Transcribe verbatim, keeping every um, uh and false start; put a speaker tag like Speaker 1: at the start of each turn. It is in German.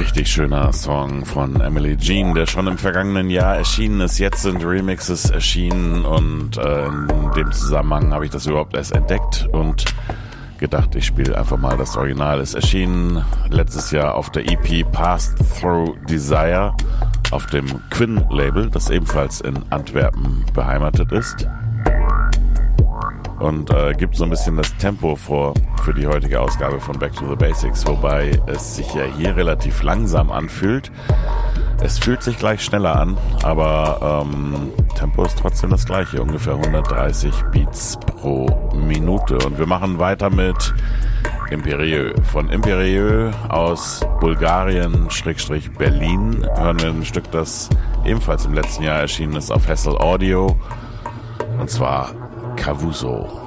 Speaker 1: richtig schöner Song von Emily Jean, der schon im vergangenen Jahr erschienen ist. Jetzt sind Remixes erschienen und äh, in dem Zusammenhang habe ich das überhaupt erst entdeckt und gedacht, ich spiele einfach mal das Original. Es erschien letztes Jahr auf der E P Passed Through Desire auf dem Quinn-Label, das ebenfalls in Antwerpen beheimatet ist. Und äh, gibt so ein bisschen das Tempo vor für die heutige Ausgabe von Back to the Basics, wobei es sich ja hier relativ langsam anfühlt. Es fühlt sich gleich schneller an, aber ähm, Tempo ist trotzdem das gleiche, ungefähr hundertdreißig Beats pro Minute. Und wir machen weiter mit Imperieux. Von Imperieux aus Bulgarien, Schrägstrich Berlin, hören wir ein Stück, das ebenfalls im letzten Jahr erschienen ist auf Hassel Audio, und zwar Cavuso.